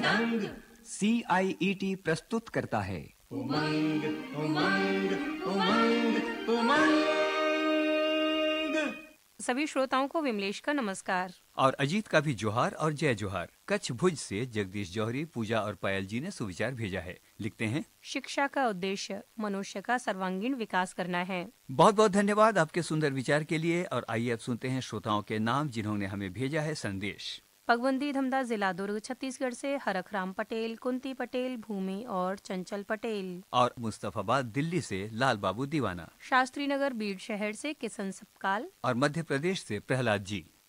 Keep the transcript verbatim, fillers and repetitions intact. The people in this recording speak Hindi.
उमंग सी आई ई टी प्रस्तुत करता है उमंग उमंग उमंग उमंग। सभी श्रोताओं को विमलेश का नमस्कार और अजीत का भी जोहार और जय जोहार। कच्छ भुज से जगदीश जौहरी, पूजा और पायल जी ने सुविचार भेजा है। लिखते हैं, शिक्षा का उद्देश्य मनुष्य का सर्वांगीण विकास करना है। बहुत बहुत धन्यवाद आपके सुंदर विचार के लिए। और आइए अब सुनते हैं श्रोताओं के नाम जिन्होंने हमें भेजा है संदेश। पगबंदी धमदा जिला दुर्ग छत्तीसगढ़ से हरखराम पटेल, कुंती पटेल, भूमि और चंचल पटेल। और मुस्तफाबाद दिल्ली से लाल बाबू दीवाना। शास्त्री नगर बीड़ शहर से किशन सपकाल। और मध्य प्रदेश से प्रहलाद जी।